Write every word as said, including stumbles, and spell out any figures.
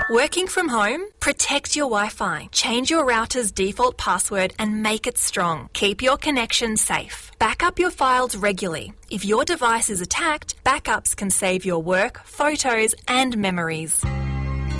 Working from home? Protect your Wi-Fi. Change your router's default password and make it strong. Keep your connection safe. Back up your files regularly. If your device is attacked, backups can save your work, photos and memories.